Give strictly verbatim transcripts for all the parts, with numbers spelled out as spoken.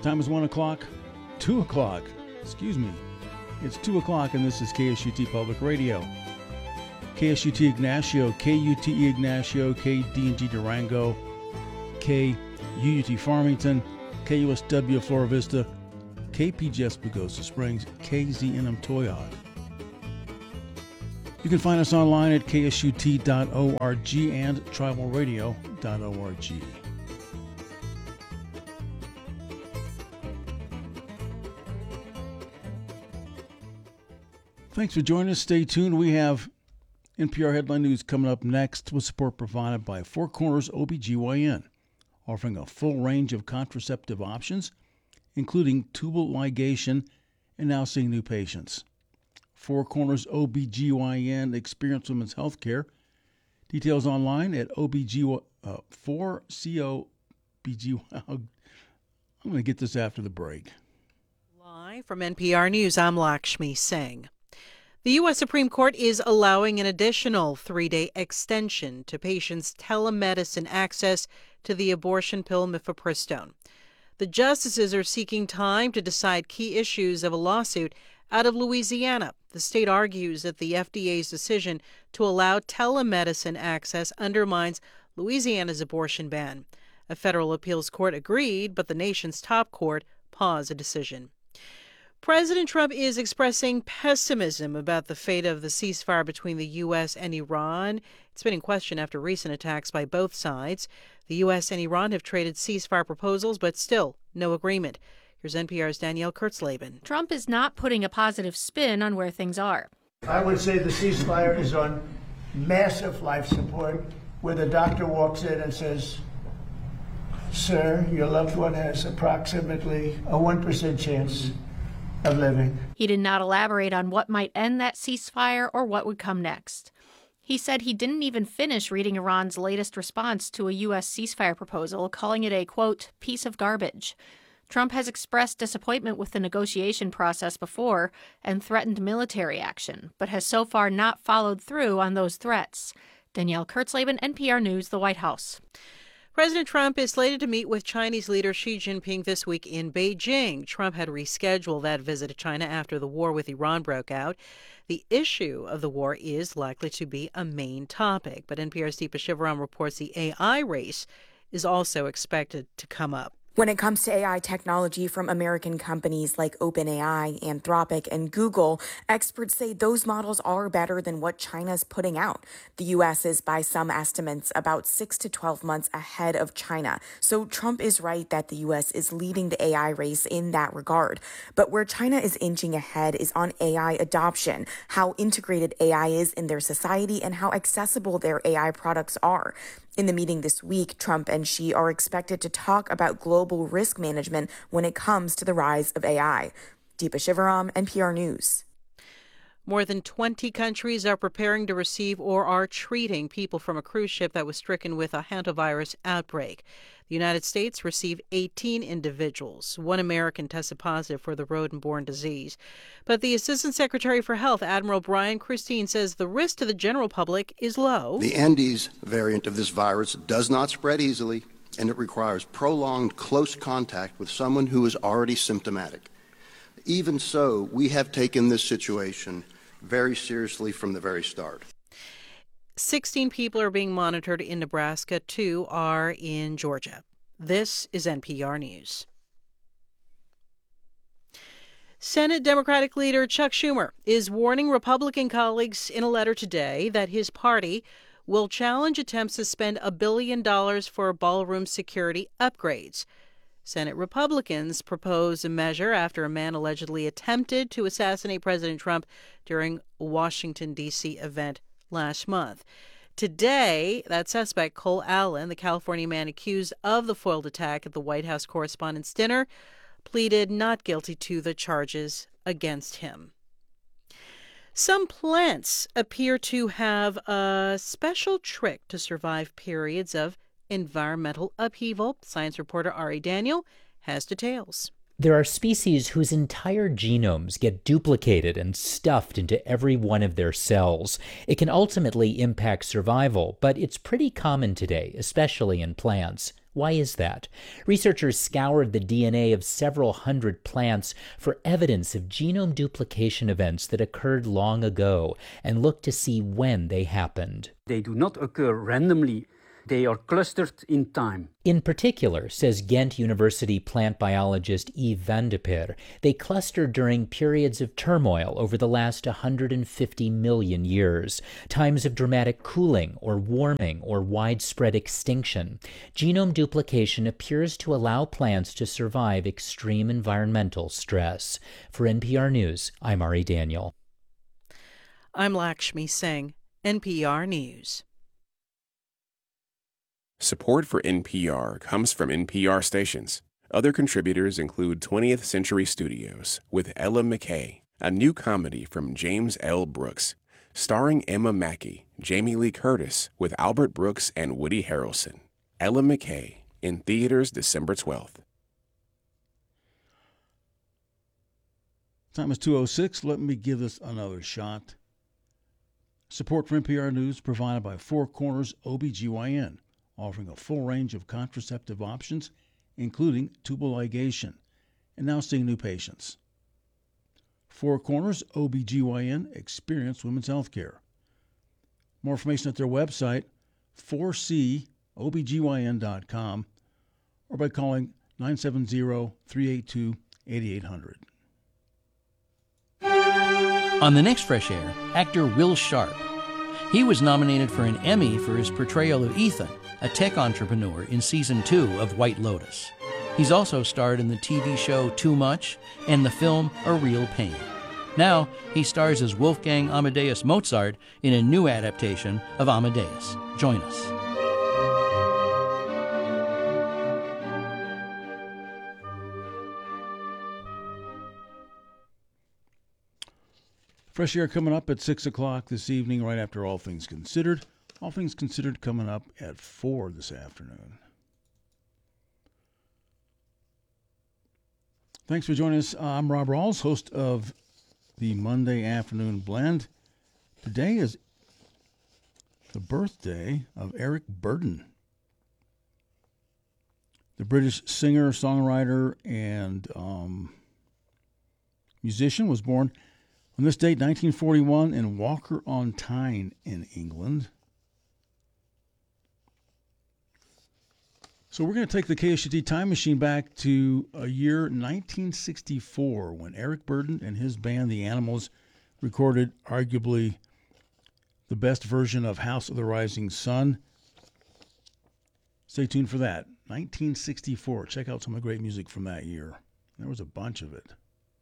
Time is one o'clock. Two o'clock. Excuse me. It's two o'clock, and this is K S U T Public Radio. K S U T Ignacio, K U T E Ignacio, K D and G Durango, K U U T Farmington, K U S W Flora Vista, K P G S Pagosa Springs, K Z N M Toyog. You can find us online at K S U T dot org and tribal radio dot org. Thanks for joining us. Stay tuned. We have N P R Headline News coming up next with support provided by Four Corners O B G Y N, offering a full range of contraceptive options, including tubal ligation and now seeing new patients. Four Corners O B G Y N, Experience Women's Healthcare. Details online at O B G Y, uh, four C O B G Y. I'm going to get this after the break. Live from N P R News, I'm Lakshmi Singh. The U S Supreme Court is allowing an additional three-day extension to patients' telemedicine access to the abortion pill mifepristone. The justices are seeking time to decide key issues of a lawsuit out of Louisiana. The state argues that the F D A's decision to allow telemedicine access undermines Louisiana's abortion ban. A federal appeals court agreed, but the nation's top court paused the decision. President Trump is expressing pessimism about the fate of the ceasefire between the U S and Iran. It's been in question after recent attacks by both sides. The U S and Iran have traded ceasefire proposals, but still no agreement. Here's N P R's Danielle Kurtzleben. Trump is not putting a positive spin on where things are. I would say the ceasefire is on massive life support, where the doctor walks in and says, "Sir, your loved one has approximately a one percent chance of living." He did not elaborate on what might end that ceasefire or what would come next. He said he didn't even finish reading Iran's latest response to a U S ceasefire proposal, calling it a, quote, piece of garbage. Trump has expressed disappointment with the negotiation process before and threatened military action, but has so far not followed through on those threats. Danielle Kurtzleben, N P R News, the White House. President Trump is slated to meet with Chinese leader Xi Jinping this week in Beijing. Trump had rescheduled that visit to China after the war with Iran broke out. The issue of the war is likely to be a main topic, but N P R's Deepa Shivaram reports the A I race is also expected to come up. When it comes to A I technology from American companies like OpenAI, Anthropic, and Google, experts say those models are better than what China's putting out. The U S is, by some estimates, about six to twelve months ahead of China. So Trump is right that the U S is leading the A I race in that regard. But where China is inching ahead is on A I adoption, how integrated A I is in their society and how accessible their A I products are. In the meeting this week, Trump and Xi are expected to talk about global risk management when it comes to the rise of A I. Deepa Shivaram, N P R News. More than twenty countries are preparing to receive or are treating people from a cruise ship that was stricken with a hantavirus outbreak. The United States received eighteen individuals. One American tested positive for the rodent-borne disease. But the Assistant Secretary for Health, Admiral Brian Christine, says the risk to the general public is low. The Andes variant of this virus does not spread easily, and it requires prolonged close contact with someone who is already symptomatic. Even so, we have taken this situation very seriously from the very start. sixteen people are being monitored in Nebraska. Two are in Georgia. This is N P R News. Senate Democratic leader Chuck Schumer is warning Republican colleagues in a letter today that his party will challenge attempts to spend a billion dollars for ballroom security upgrades. Senate Republicans proposed a measure after a man allegedly attempted to assassinate President Trump during a Washington, D C event last month. Today, that suspect, Cole Allen, the California man accused of the foiled attack at the White House Correspondents' Dinner, pleaded not guilty to the charges against him. Some plants appear to have a special trick to survive periods of environmental upheaval. Science reporter Ari Daniel has details. There are species whose entire genomes get duplicated and stuffed into every one of their cells. It can ultimately impact survival, but it's pretty common today, especially in plants. Why is that? Researchers scoured the D N A of several hundred plants for evidence of genome duplication events that occurred long ago and looked to see when they happened. They do not occur randomly. They are clustered in time. In particular, says Ghent University plant biologist Yves van de Peer, they clustered during periods of turmoil over the last one hundred fifty million years, times of dramatic cooling or warming or widespread extinction. Genome duplication appears to allow plants to survive extreme environmental stress. For N P R News, I'm Ari Daniel. I'm Lakshmi Singh, N P R News. Support for N P R comes from N P R stations. Other contributors include twentieth Century Studios with Ella McKay, a new comedy from James L. Brooks, starring Emma Mackey, Jamie Lee Curtis with Albert Brooks and Woody Harrelson. Ella McKay, in theaters December twelfth. Time is two oh six. Let me give this another shot. Support for N P R News provided by Four Corners O B G Y N, offering a full range of contraceptive options, including tubal ligation, and now seeing new patients. Four Corners O B G Y N, experienced women's health care. More information at their website, four c o b g y n dot com, or by calling nine seven zero, three eight two, eight eight zero zero. On the next Fresh Air, actor Will Sharp. He was nominated for an Emmy for his portrayal of Ethan, a tech entrepreneur in season two of White Lotus. He's also starred in the T V show Too Much and the film A Real Pain. Now, he stars as Wolfgang Amadeus Mozart in a new adaptation of Amadeus. Join us. Fresh Air coming up at six o'clock this evening, right after All Things Considered. All Things Considered coming up at four this afternoon. Thanks for joining us. I'm Rob Rawls, host of the Monday Afternoon Blend. Today is the birthday of Eric Burdon, the British singer, songwriter, and um, musician. Was born on this date, nineteen forty-one, in Walker-on-Tyne in England. So we're going to take the K S U T time machine back to a year nineteen sixty-four when Eric Burdon and his band, The Animals, recorded arguably the best version of House of the Rising Sun. Stay tuned for that. nineteen sixty-four. Check out some of the great music from that year. There was a bunch of it.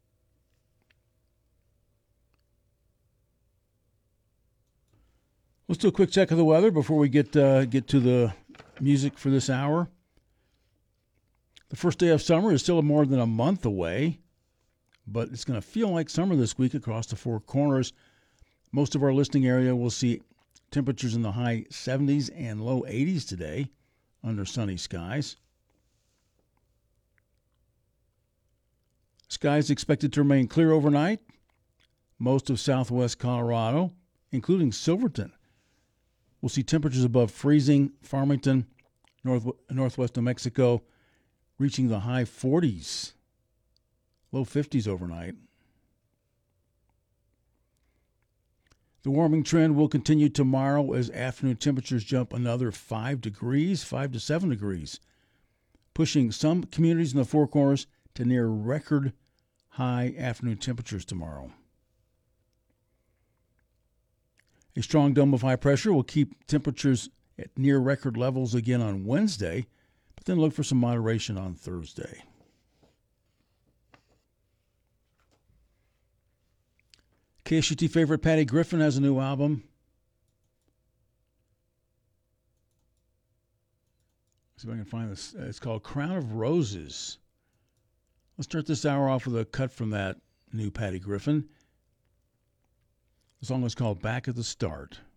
Let's do a quick check of the weather before we get uh, get to the music for this hour. The first day of summer is still more than a month away, but it's going to feel like summer this week across the Four Corners. Most of our listening area will see temperatures in the high seventies and low eighties today under sunny skies. Skies expected to remain clear overnight. Most of southwest Colorado, including Silverton, we'll see temperatures above freezing. Farmington, north, northwest New Mexico, reaching the high forties, low fifties overnight. The warming trend will continue tomorrow as afternoon temperatures jump another five degrees, five to seven degrees, pushing some communities in the Four Corners to near record high afternoon temperatures tomorrow. A strong dome of high pressure will keep temperatures at near record levels again on Wednesday, but then look for some moderation on Thursday. K S U T favorite Patty Griffin has a new album. Let's see if I can find this. It's called Crown of Roses. Let's start this hour off with a cut from that new Patty Griffin. The song is called Back at the Start.